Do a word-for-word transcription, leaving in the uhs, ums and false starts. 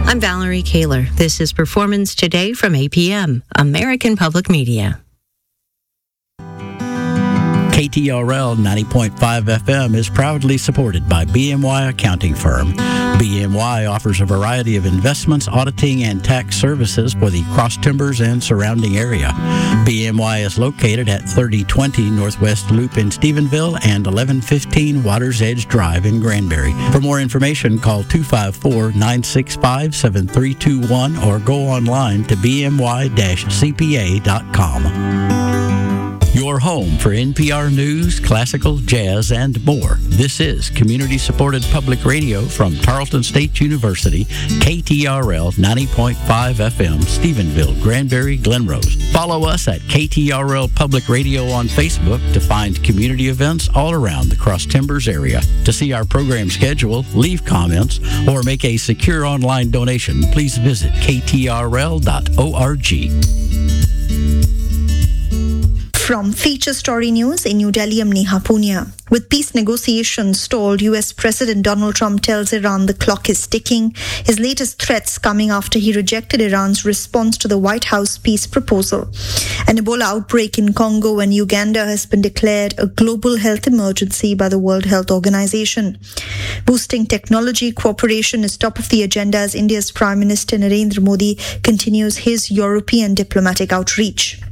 I'm Valerie Kaler. This is Performance Today from A P M, American Public Media. K T R L ninety point five F M is proudly supported by B M Y Accounting Firm. B M Y offers a variety of investments, auditing, and tax services for the Cross Timbers and surrounding area. B M Y is located at thirty twenty Northwest Loop in Stephenville and eleven fifteen Waters Edge Drive in Granbury. For more information, call two five four, nine six five, seven three two one or go online to b m y dash c p a dot com. Your home for N P R News, classical, jazz, and more. This is community-supported public radio from Tarleton State University, K T R L ninety point five F M, Stephenville, Granbury, Glenrose. Follow us at K T R L Public Radio on Facebook to find community events all around the Cross Timbers area. To see our program schedule, leave comments, or make a secure online donation, please visit k t r l dot org. From Feature Story News in New Delhi, I'm Neha Punia. With peace negotiations stalled, U S President Donald Trump tells Iran the clock is ticking. His latest threats coming after he rejected Iran's response to the White House peace proposal. An Ebola outbreak in Congo and Uganda has been declared a global health emergency by the World Health Organization. Boosting technology cooperation is top of the agenda as India's Prime Minister Narendra Modi continues his European diplomatic outreach.